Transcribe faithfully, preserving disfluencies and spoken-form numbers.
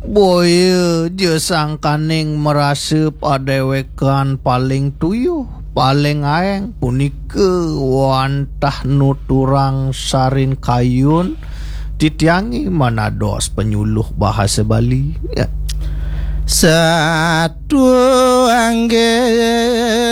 Boy je sangkaning merasep adewekan paling tuyuh paling aeng punike wantah nuturang sarin kayun titiangi manados penyuluh bahasa Bali ya. Satu angge